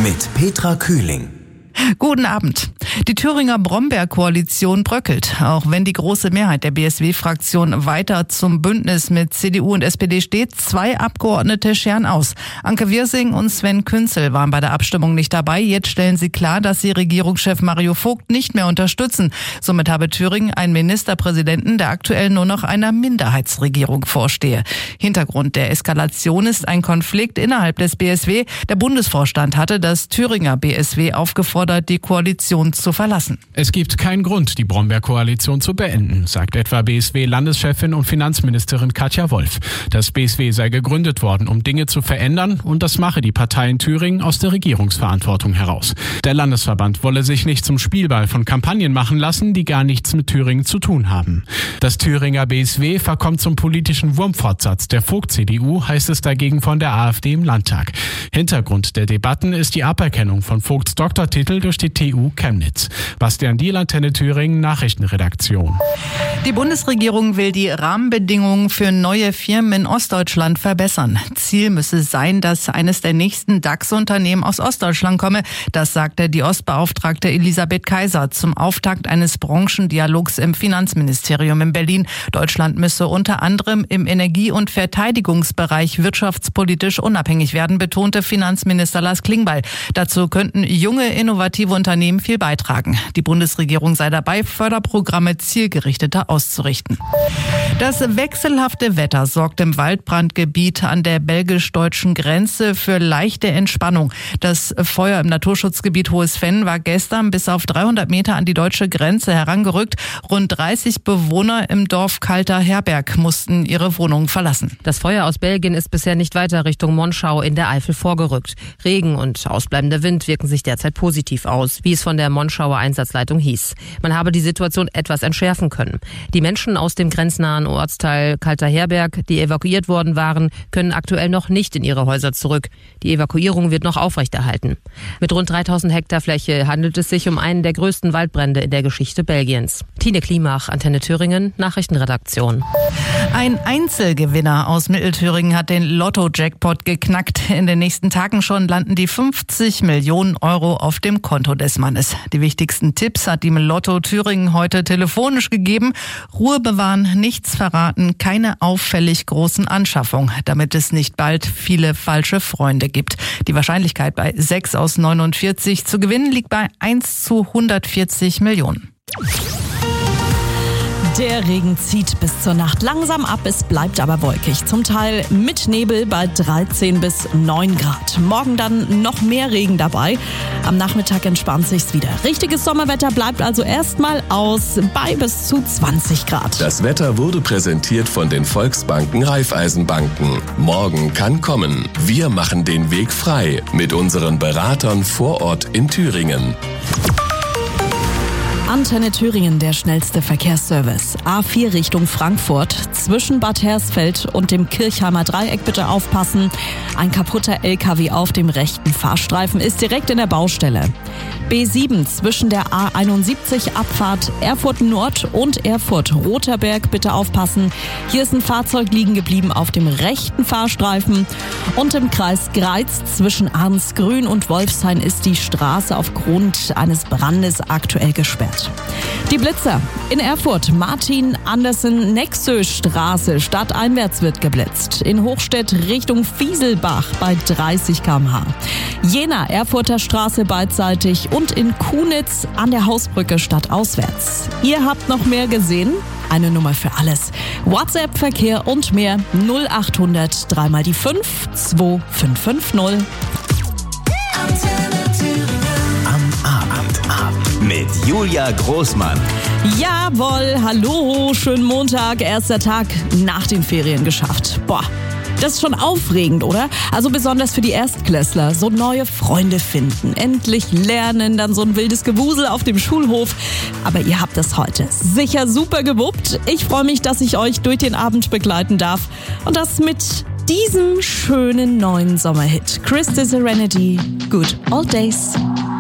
mit Petra Kühling. Guten Abend. Die Thüringer Brombeerkoalition bröckelt. Auch wenn die große Mehrheit der BSW-Fraktion weiter zum Bündnis mit CDU und SPD steht, 2 Abgeordnete scheren aus. Anke Wirsing und Sven Künzel waren bei der Abstimmung nicht dabei. Jetzt stellen sie klar, dass sie Regierungschef Mario Vogt nicht mehr unterstützen. Somit habe Thüringen einen Ministerpräsidenten, der aktuell nur noch einer Minderheitsregierung vorstehe. Hintergrund der Eskalation ist ein Konflikt innerhalb des BSW. Der Bundesvorstand hatte das Thüringer BSW aufgefordert, die Koalition zu verlassen. Es gibt keinen Grund, die Brombeerkoalition zu beenden, sagt etwa BSW-Landeschefin und Finanzministerin Katja Wolf. Das BSW sei gegründet worden, um Dinge zu verändern, und das mache die Partei in Thüringen aus der Regierungsverantwortung heraus. Der Landesverband wolle sich nicht zum Spielball von Kampagnen machen lassen, die gar nichts mit Thüringen zu tun haben. Das Thüringer BSW verkommt zum politischen Wurmfortsatz der Vogt-CDU, heißt es dagegen von der AfD im Landtag. Hintergrund der Debatten ist die Aberkennung von Vogts Doktortitel durch die TU Chemnitz. Bastian Diehl, Antenne Thüringen, Nachrichtenredaktion. Die Bundesregierung will die Rahmenbedingungen für neue Firmen in Ostdeutschland verbessern. Ziel müsse sein, dass eines der nächsten DAX-Unternehmen aus Ostdeutschland komme. Das sagte die Ostbeauftragte Elisabeth Kaiser zum Auftakt eines Branchendialogs im Finanzministerium in Berlin. Deutschland müsse unter anderem im Energie- und Verteidigungsbereich wirtschaftspolitisch unabhängig werden, betonte Finanzminister Lars Klingbeil. Dazu könnten junge, innovative Unternehmen viel beitragen. Die Bundesregierung sei dabei, Förderprogramme zielgerichteter auszurichten. Das wechselhafte Wetter sorgt im Waldbrandgebiet an der belgisch-deutschen Grenze für leichte Entspannung. Das Feuer im Naturschutzgebiet Hohes Venn war gestern bis auf 300 Meter an die deutsche Grenze herangerückt. Rund 30 Bewohner im Dorf Kalter Herberg mussten ihre Wohnungen verlassen. Das Feuer aus Belgien ist bisher nicht weiter Richtung Monschau in der Eifel vorgerückt. Regen und ausbleibender Wind wirken sich derzeit positiv aus, wie es von der Monschauer Einsatzleitung hieß. Man habe die Situation etwas entschärfen können. Die Menschen aus dem grenznahen Ortsteil Kalter Herberg, die evakuiert worden waren, können aktuell noch nicht in ihre Häuser zurück. Die Evakuierung wird noch aufrechterhalten. Mit rund 3000 Hektar Fläche handelt es sich um einen der größten Waldbrände in der Geschichte Belgiens. Tine Klimach, Antenne Thüringen, Nachrichtenredaktion. Ein Einzelgewinner aus Mittelthüringen hat den Lotto-Jackpot geknackt. In den nächsten Tagen schon landen die 50 Millionen Euro auf dem Konto des Mannes. Die wichtigsten Tipps hat ihm Lotto Thüringen heute telefonisch gegeben. Ruhe bewahren, nichts verraten, keine auffällig großen Anschaffungen, damit es nicht bald viele falsche Freunde gibt. Die Wahrscheinlichkeit bei 6 aus 49 zu gewinnen liegt bei 1 zu 140 Millionen. Der Regen zieht bis zur Nacht langsam ab, es bleibt aber wolkig. Zum Teil mit Nebel bei 13 bis 9 Grad. Morgen dann noch mehr Regen dabei. Am Nachmittag entspannt sich's wieder. Richtiges Sommerwetter bleibt also erstmal aus bei bis zu 20 Grad. Das Wetter wurde präsentiert von den Volksbanken Raiffeisenbanken. Morgen kann kommen. Wir machen den Weg frei mit unseren Beratern vor Ort in Thüringen. Antenne Thüringen, der schnellste Verkehrsservice. A4 Richtung Frankfurt. Zwischen Bad Hersfeld und dem Kirchheimer Dreieck bitte aufpassen. Ein kaputter LKW auf dem rechten Fahrstreifen ist direkt in der Baustelle. B7 zwischen der A71 Abfahrt Erfurt Nord und Erfurt Roterberg bitte aufpassen. Hier ist ein Fahrzeug liegen geblieben auf dem rechten Fahrstreifen. Und im Kreis Greiz zwischen Arnsgrün und Wolfshain ist die Straße aufgrund eines Brandes aktuell gesperrt. Die Blitzer in Erfurt, Martin-Andersen-Nexö-Straße, stadteinwärts wird geblitzt. In Hochstedt Richtung Fieselbach bei 30 km/h. Jena, Erfurter Straße beidseitig und in Kunitz an der Hausbrücke stadtauswärts. Ihr habt noch mehr gesehen? Eine Nummer für alles. WhatsApp, Verkehr und mehr 0800 3 mal die 5 2550. Mit Julia Großmann. Jawohl, hallo, schönen Montag, erster Tag nach den Ferien geschafft. Boah, das ist schon aufregend, oder? Also besonders für die Erstklässler, so neue Freunde finden, endlich lernen, dann so ein wildes Gewusel auf dem Schulhof. Aber ihr habt es heute sicher super gewuppt. Ich freue mich, dass ich euch durch den Abend begleiten darf und das mit diesem schönen neuen Sommerhit. Chris the Serenity, Good Old Days.